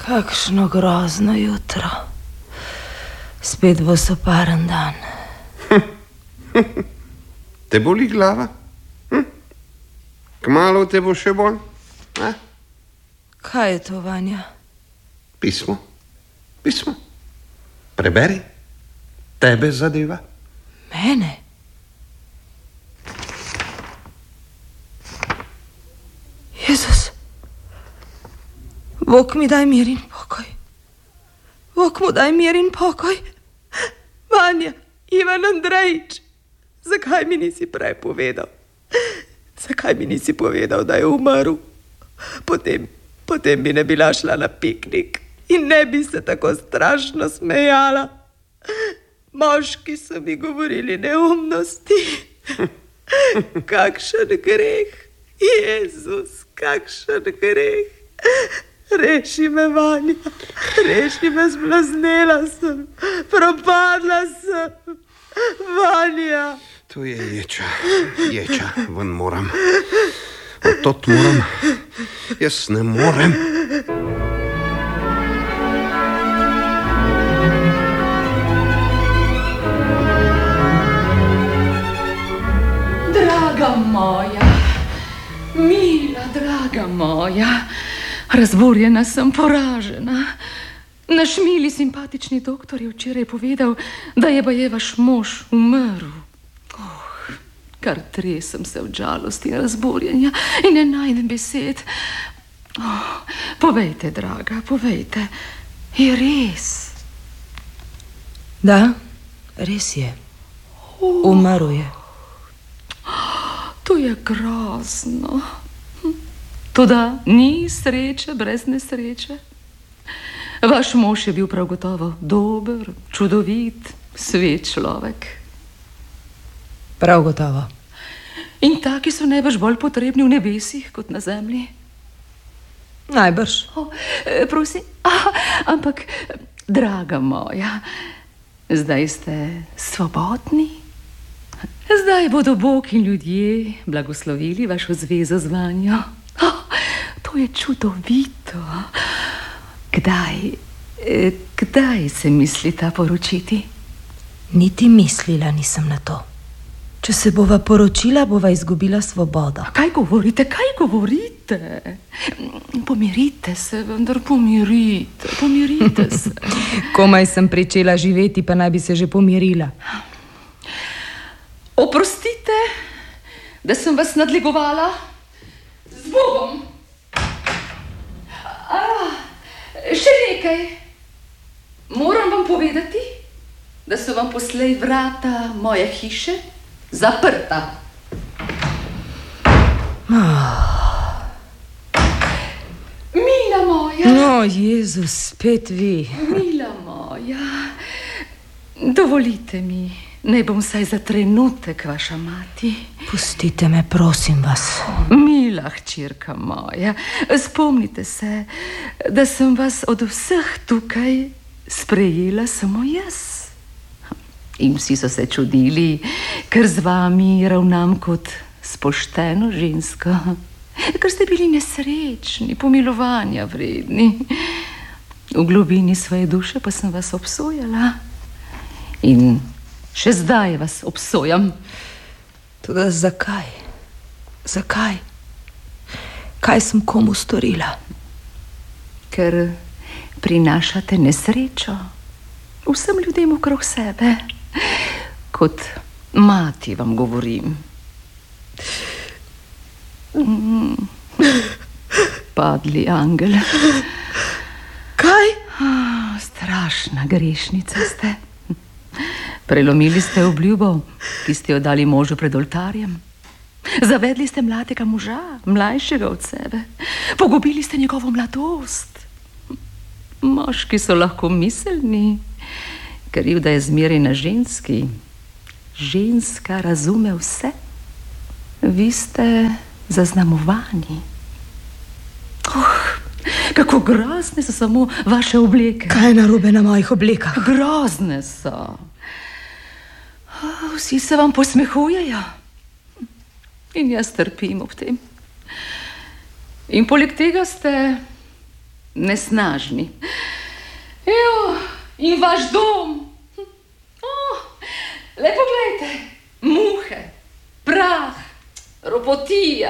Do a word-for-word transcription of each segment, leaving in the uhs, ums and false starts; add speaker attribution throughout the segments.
Speaker 1: Kakšno grozno jutro. Spet bo soparen dan.
Speaker 2: Te boli glava? Hm? Kmalu te bo še bolj? Eh?
Speaker 1: Kaj je to, Vanja?
Speaker 2: Pismo. Pismo. Preberi. Tebe zadeva.
Speaker 1: Mene? Jezus. Bog mi daj mir in pokoj. Bog mu daj mir in pokoj. Vanja, Ivan Andrejič, zakaj mi nisi prej povedal? Zakaj mi nisi povedal, da je umrl? Potem, potem bi ne bila šla na piknik in ne bi se tako strašno smejala. Moški so mi govorili neumnosti. Kakšen greh, Jezus, kakšen greh. Reši me, Vanja, reši me, zblaznela sem, propadla sem. Vanja.
Speaker 2: To je ječa, ječa, ven moram. Otot moram, jaz ne morem.
Speaker 3: Draga moja, mila, draga moja, razburjena sem, poražena. Naš mili simpatični doktor je včeraj povedal, da je baje vaš mož umrl. Oh, kar tresem se od žalosti in razburjenja in ne najdem besed. Oh, povejte, draga, povejte, je res?
Speaker 1: Da, res je. Umrl je.
Speaker 3: To je grozno. Toda ni sreče brez nesreče. Vaš mož je bil prav gotovo dober, čudovit, svet človek.
Speaker 1: Prav gotovo.
Speaker 3: In taki so najbrž bolj potrebni v nebesih kot na zemlji.
Speaker 1: Najbrž.
Speaker 3: Oh, prosim, ah, ampak, draga moja, zdaj ste svobodni? Zdaj bodo Bog in ljudje blagoslovili vašo zvezo z Vanjo. Oh, to je čudovito. Kdaj, kdaj se mislita poročiti?
Speaker 1: Niti mislila nisem na to. Če se bova poročila, bova izgubila svobodo.
Speaker 3: Kaj govorite, kaj govorite? Pomirite se, vendar pomirite, pomirite se.
Speaker 1: Komaj sem pričela živeti, pa naj bi se že pomirila.
Speaker 3: Oprostite, da sem vas nadlegovala. Z Bogom. Ah, še nekaj. Moram vam povedati, da so vam poslej vrata moje hiše zaprta.
Speaker 1: Oh.
Speaker 3: Mila moja.
Speaker 1: No, Jezus, spet vi.
Speaker 3: Mila moja, dovolite mi, naj bom vsaj za trenutek vaša mati.
Speaker 1: Pustite me, prosim vas.
Speaker 3: Mila hčerka moja, spomnite se, da sem vas od vseh tukaj sprejela samo jaz. In vsi so se čudili, ker z vami ravnam kot spošteno žensko, ker ste bili nesrečni, pomilovanja vredni. V globini svoje duše pa sem vas obsojala in še zdaj vas obsojam.
Speaker 1: Toda zakaj? Zakaj? Kaj sem komu storila?
Speaker 3: Ker prinašate nesrečo vsem ljudem okrog sebe. Kot mati vam govorim. Mm. Padli angel.
Speaker 1: Kaj?
Speaker 3: Oh, strašna grešnica ste. Prelomili ste obljubo, ki ste jo dali možu pred oltarjem. Zavedli ste mladega moža, mlajšega od sebe. Pogubili ste njegovo mladost. Moški so lahko miselni, krivda je zmeraj na ženski. Ženska razume vse. Vi ste zaznamovani. Oh, kako grozne so samo vaše obleke.
Speaker 1: Kaj je narobe na mojih oblekah?
Speaker 3: Grozne so. Oh, vsi se vam posmehujejo. In jaz trpim ob tem. In poleg tega ste nesnažni. Jo, in vaš dom. Oh, le poglejte, muhe, prah, ropotija.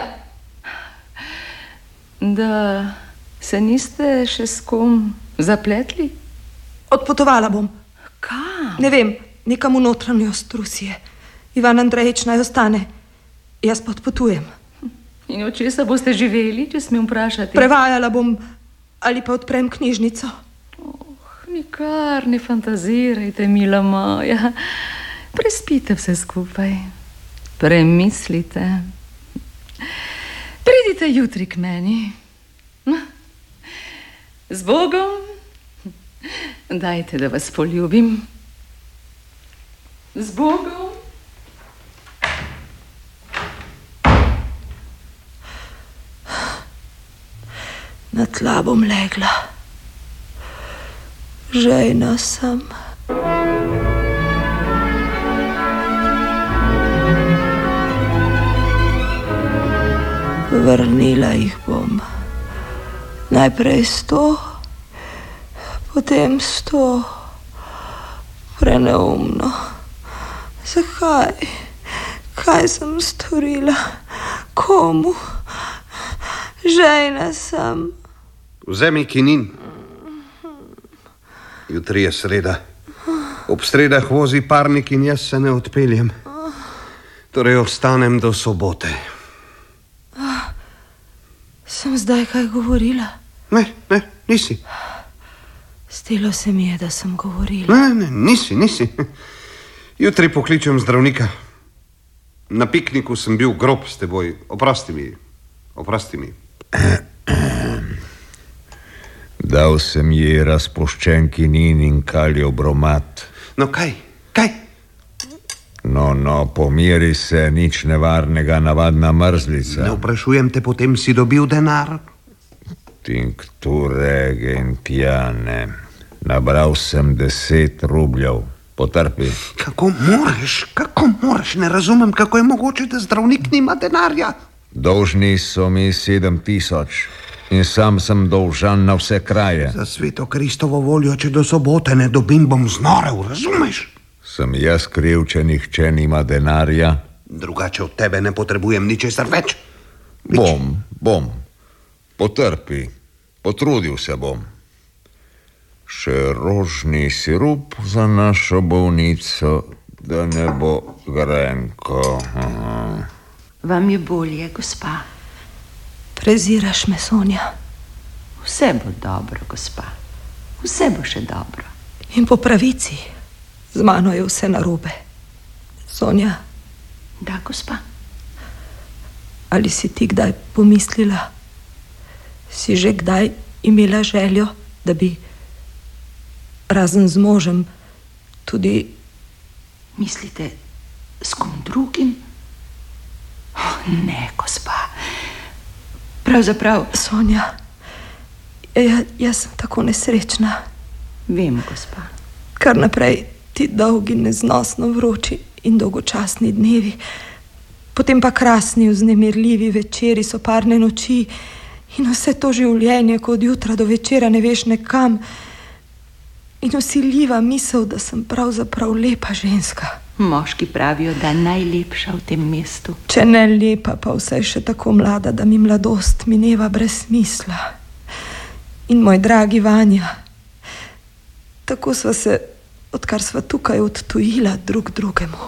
Speaker 3: Da se niste še s kom zapletli?
Speaker 1: Odpotovala bom.
Speaker 3: Kam?
Speaker 1: Ne vem, nekam v notranjost Rusije. Ivan Andrejič naj ostane. Jaz pa odpotujem.
Speaker 3: In od česa boste živeli, če smem vprašati?
Speaker 1: Prevajala bom ali pa odprem knjižnico.
Speaker 3: Oh, nikar ne fantazirajte, mila moja. Prespite vse skupaj. Premislite. Pridite jutri k meni. Z Bogom. Dajte, da vas poljubim. Z Bogom.
Speaker 1: Na tla bom legla. Žejna sem. Vrnila jih bom. Najprej sto, potem sto. Preneumno. Zakaj? Kaj sem storila? Komu? Žejna sem.
Speaker 2: Vzemi kinin. Jutri je sreda. Ob sredah vozi parnik in jaz se ne odpeljem. Torej ostanem do sobote.
Speaker 1: Sem zdaj kaj govorila?
Speaker 2: Ne, ne, nisi.
Speaker 1: Zdelo se mi je, da sem govorila.
Speaker 2: Ne, ne, nisi, nisi. Jutri pokličem zdravnika. Na pikniku sem bil grob s teboj. Oprosti mi. Oprosti mi.
Speaker 4: Dal sem ji razpoščen kinin in kalijev bromat.
Speaker 2: No kaj, kaj?
Speaker 4: No, no, pomiri se, nič nevarnega, navadna mrzlica.
Speaker 2: Ne vprašujem te, potem si dobil denar.
Speaker 4: Tinkture gentiane. Nabral sem deset rubljev. Potrpi.
Speaker 2: Kako moraš, kako moraš? Ne razumem, kako je mogoče, da zdravnik nima denarja.
Speaker 4: Dolžni so mi sedem tisoč in sam sem dolžan na vse kraje.
Speaker 2: Za sveto Kristovo voljo, če do sobote ne dobim, bom znorel, razumeš?
Speaker 4: Sem jaz kriv, če nihče nima denarja?
Speaker 2: Drugače od tebe ne potrebujem ničesar več. Nič.
Speaker 4: Bom, bom. Potrpi. Potrudil se bom. Še rožni sirup za našo bolnico, da ne bo grenko. Aha.
Speaker 3: Vam je bolje, gospa?
Speaker 1: Preziraš me, Sonja.
Speaker 3: Vse bo dobro, gospa. Vse bo še dobro.
Speaker 1: In po pravici. Z mano je vse narobe. Sonja.
Speaker 3: Da, gospa?
Speaker 1: Ali si ti kdaj pomislila? Si že kdaj imela željo, da bi razen z možem tudi...
Speaker 3: Mislite, s kom drugim? Oh, ne, gospa. Pravzaprav...
Speaker 1: Sonja, ja, jaz sem tako nesrečna.
Speaker 3: Vem, gospa.
Speaker 1: Kar naprej ti dolgi, neznosno vroči in dolgočasni dnevi, potem pa krasni, vznemirljivi večeri, soparne noči in vse to življenje, ko od jutra do večera ne veš nekam, in vsiljiva misel, da sem pravzaprav lepa ženska.
Speaker 3: Moški pravijo, da je najlepša v tem mestu.
Speaker 1: Če ne lepa, pa vsaj še tako mlada, da mi mladost mineva brez smisla. In moj dragi Vanja, tako sva se, odkar sva tukaj, odtujila drug drugemu.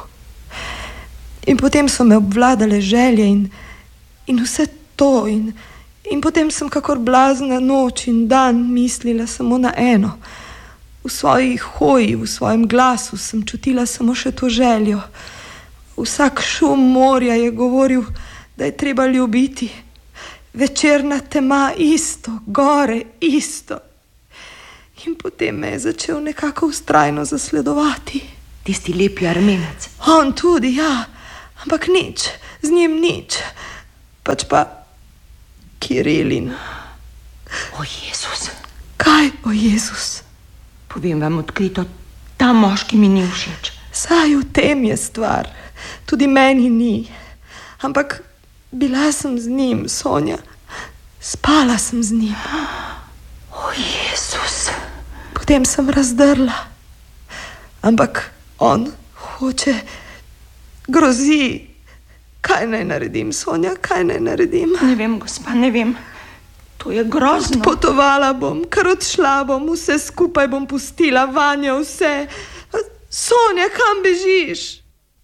Speaker 1: In potem so me obvladale želje in, in vse to in, in potem sem kakor blazna noč in dan mislila samo na eno. V svoji hoji, v svojem glasu sem čutila samo še to željo. Vsak šum morja je govoril, da je treba ljubiti. Večerna tema isto, gore isto. In potem me je začel nekako vztrajno zasledovati.
Speaker 3: Tisti lepi Armenec.
Speaker 1: On tudi, ja, ampak nič, z njim nič. Pač pa Kirilin.
Speaker 3: O Jezus.
Speaker 1: Kaj, o Jezus?
Speaker 3: Povem vam odkrito, ta moški mi ni všeč.
Speaker 1: Saj v tem je stvar. Tudi meni ni. Ampak bila sem z njim, Sonja. Spala sem z njim.
Speaker 3: O O, Jezus.
Speaker 1: Potem sem razdrla. Ampak on hoče, grozi. Kaj naj naredim, Sonja, kaj naj naredim?
Speaker 5: Ne vem, gospa, ne vem. To je grozno.
Speaker 1: Potovala bom, kar odšla bom, vse skupaj bom pustila, Vanja, vse. Sonja, kam bežiš?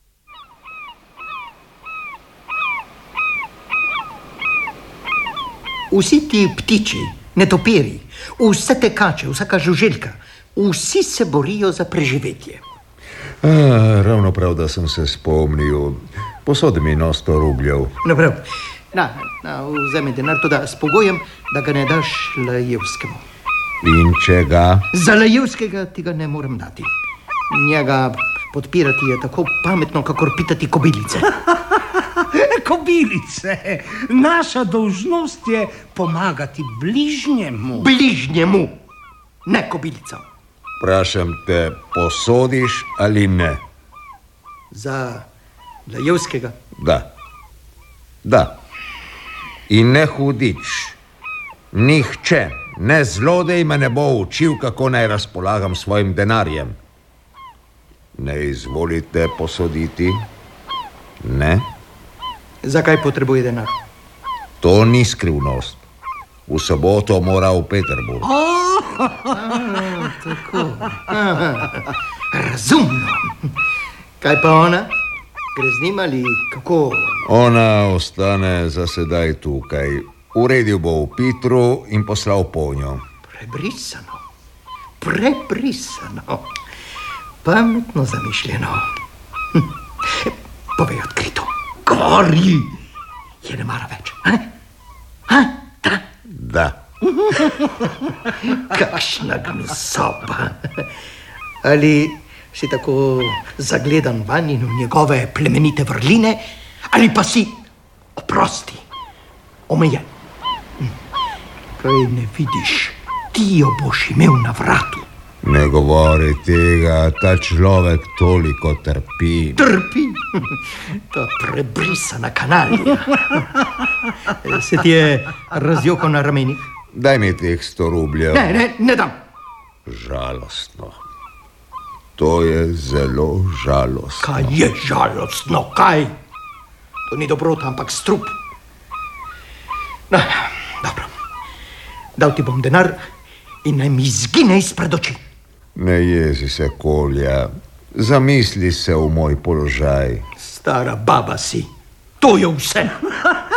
Speaker 6: Vsi ti ptiči, netopiri, vse tekače, vsaka žuželka, vsi se borijo za preživetje.
Speaker 4: A, ravno prav, da sem se spomnil. Posodi mi no sto rubljev.
Speaker 6: No prav, na, na, vzemi denar, to da s pogojem, da ga ne daš Lajevskemu.
Speaker 4: In če ga?
Speaker 6: Za Lajevskega ti ga ne morem dati. Njega podpirati je tako pametno, kakor pitati kobilice.
Speaker 7: Kobilice, naša dolžnost je pomagati bližnjemu.
Speaker 6: Bližnjemu, ne kobilicam.
Speaker 4: Vprašam te, posodiš ali ne?
Speaker 6: Za Lajevskega?
Speaker 4: Da. Da. In ne hudič. Nihče, ne zlodej me ne bo učil, kako naj razpolagam svojim denarjem. Ne izvolite posoditi? Ne?
Speaker 6: Zakaj potrebuje denar?
Speaker 4: To ni skrivnost. V soboto mora v Peterburg.
Speaker 6: A, tako. Razumno. Kaj pa ona? Gre z njim ali kako?
Speaker 4: Ona ostane za sedaj tukaj. Uredil bo v Pitru in poslal ponjo.
Speaker 6: Prebrisano. Prebrisano. Pametno zamišljeno. Hm. Povej odkrito. Gori! Je ne mara več. Ha? Ha? Da?
Speaker 4: Da.
Speaker 6: Kakšna gnusoba. Ali si tako zagledan vanj in v njegove plemenite vrline, ali pa si oprosti, omejen. Kaj ne vidiš, ti jo boš imel na vratu.
Speaker 4: Ne govori tega, ta človek toliko trpi.
Speaker 6: Trpi? Ta prebrisana kanalija. Se ti je razjokal na ramenih?
Speaker 4: Daj mi teh sto rubljev.
Speaker 6: Ne, ne, ne dam.
Speaker 4: Žalostno. To je zelo žalostno.
Speaker 6: Kaj je žalostno, kaj? To ni dobrota, ampak strup. No, dobro. Dal ti bom denar in naj mi izgine izpred oči.
Speaker 4: Ne jezi se, Kolja. Zamisli se v moj položaj.
Speaker 6: Stara baba si. To je vse.